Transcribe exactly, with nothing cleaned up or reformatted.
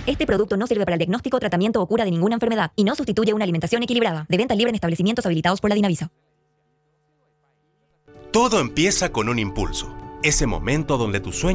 Este producto no sirve para el diagnóstico, tratamiento o cura de ninguna enfermedad y no sustituye una alimentación equilibrada. De venta libre en establecimientos habilitados por la Dinavisa. Todo empieza con un impulso. Ese momento donde tus sueños